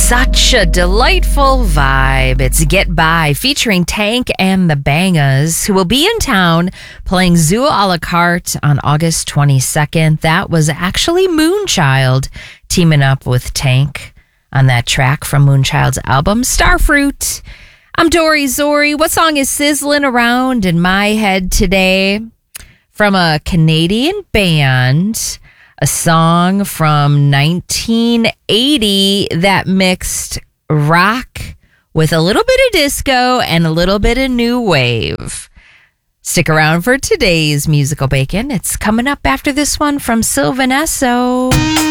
Such a delightful vibe. It's Get By featuring Tank and the Bangas, who will be in town playing Zoo a la carte on August 22nd. That was actually Moonchild teaming up with Tank on that track from Moonchild's album, Starfruit. I'm Dory Zori. What song is sizzling around in my head today? From a Canadian band, a song from 1980 that mixed rock with a little bit of disco and a little bit of new wave. Stick around for today's Musical Bacon. It's coming up after this one from Sylvan Esso.